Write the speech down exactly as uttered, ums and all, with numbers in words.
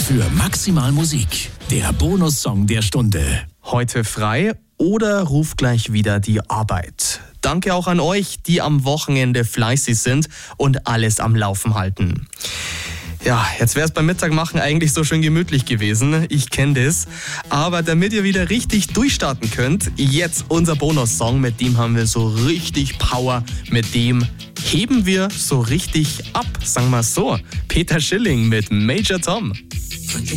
für Maximal Musik, der Bonussong der Stunde. Heute frei oder ruf gleich wieder die Arbeit. Danke auch an euch, die am Wochenende fleißig sind und alles am Laufen halten. Ja, jetzt wäre es beim Mittagmachen eigentlich so schön gemütlich gewesen. Ich kenne das. Aber damit ihr wieder richtig durchstarten könnt, jetzt unser Bonussong. Mit dem haben wir so richtig Power. Mit dem heben wir so richtig ab, sagen wir so. Peter Schilling mit Major Tom.